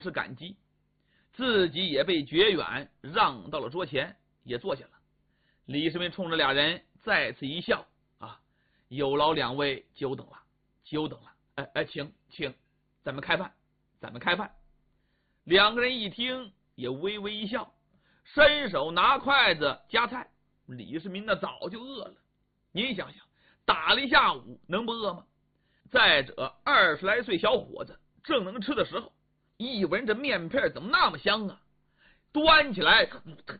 是感激，自己也被绝远让到了桌前，也坐下了。李世民冲着俩人再次一笑啊，有劳两位久等了，久等了，请，咱们开饭。两个人一听也微微一笑，伸手拿筷子夹菜。李世民早就饿了，您想想，打了一下午能不饿吗？再者20来岁小伙子正能吃的时候，一闻这面片怎么那么香啊，端起来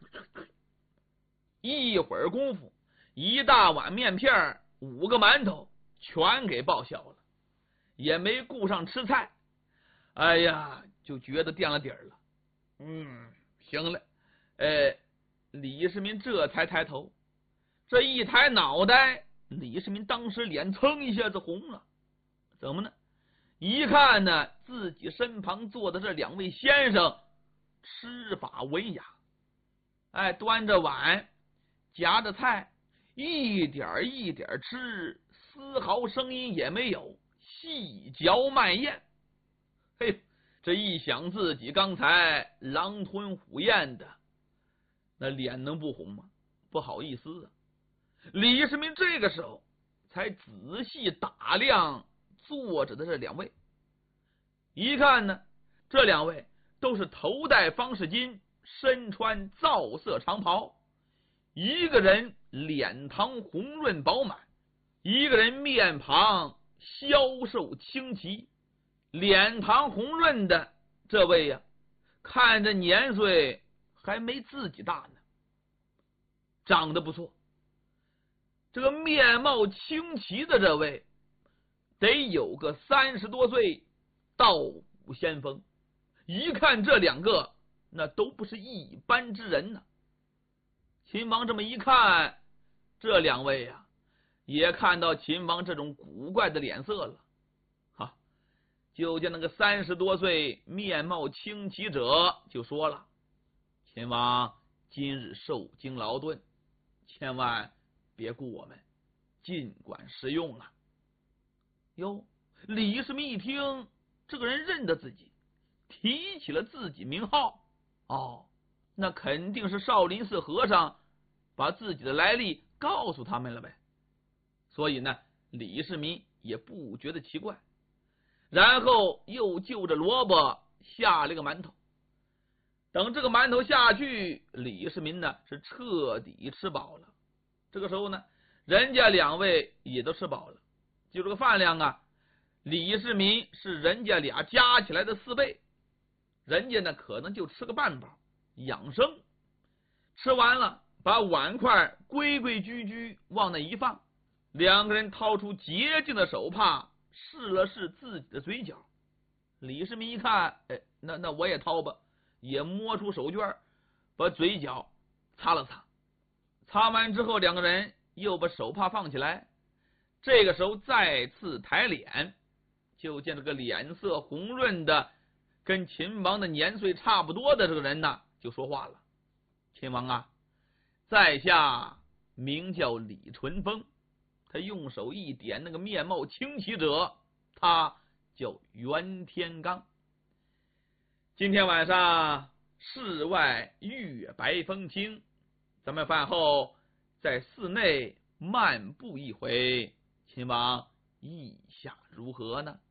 一会儿功夫，一大碗面片5个馒头全给报销了，也没顾上吃菜。哎呀，就觉得垫了底儿了。行了。李世民这才抬头，这一抬脑袋，李世民当时脸蹭一下子红了。怎么呢？一看呢，自己身旁坐的这两位先生吃法文雅，端着碗夹着菜，一点一点吃，丝毫声音也没有，细嚼慢咽。嘿，这一想自己刚才狼吞虎咽的，那脸能不红吗？不好意思啊。李世民这个时候才仔细打量坐着的这两位，一看呢，这两位都是头戴方士巾，身穿皂色长袍，一个人脸庞红润饱满，一个人面庞消瘦清奇。脸庞红润的这位呀，看着年岁还没自己大呢，长得不错。这个面貌清奇的这位得有个30多岁，道骨仙风，一看这两个那都不是一般之人呢。秦王这么一看，这两位呀，也看到秦王这种古怪的脸色了。就见那个30多岁面貌清奇者就说了：秦王今日受惊劳顿，千万别顾我们，尽管食用了。哟，李世民一听，这个人认得自己，提起了自己名号。那肯定是少林寺和尚把自己的来历告诉他们了呗。所以呢，李世民也不觉得奇怪。然后又就着萝卜下了个馒头。等这个馒头下去，李世民呢是彻底吃饱了。这个时候呢，人家两位也都吃饱了，就这个饭量啊，李世民是人家俩加起来的4倍，人家呢可能就吃个半饱养生。吃完了，把碗筷规规矩矩往那一放，两个人掏出洁净的手帕试了试自己的嘴角。李世民一看，那我也掏吧，也摸出手绢把嘴角擦了擦。擦完之后，两个人又把手帕放起来。这个时候再次抬脸，就见这个脸色红润的跟秦王的年岁差不多的这个人呢，就说话了：秦王啊，在下名叫李淳风。他用手一点那个面貌清奇者，他叫袁天罡。今天晚上室外月白风清，咱们饭后在寺内漫步一回，秦王意下如何呢？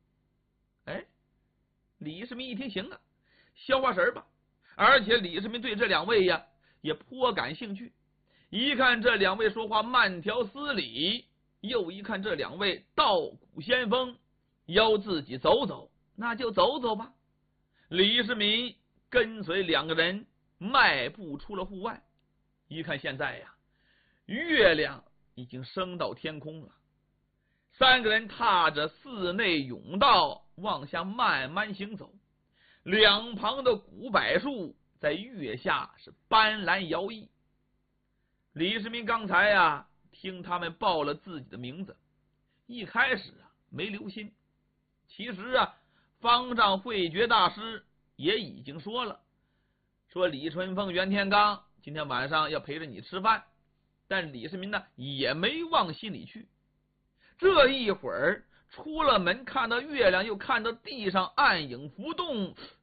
李世民一听，行啊，消化神吧。而且李世民对这两位呀也颇感兴趣，一看这两位说话慢条斯理，又一看这两位道骨仙风，邀自己走走，那就走走吧。李世民跟随两个人迈步出了户外，一看现在呀，月亮已经升到天空了。三个人踏着寺内甬道往下慢慢行走，两旁的古柏树在月下是斑斓摇曳。李世民刚才呀听他们报了自己的名字，一开始没留心。其实方丈慧觉大师也已经说了，说李淳风、袁天罡今天晚上要陪着你吃饭，但李世民呢也没往心里去。这一会儿出了门，看到月亮，又看到地上暗影浮动，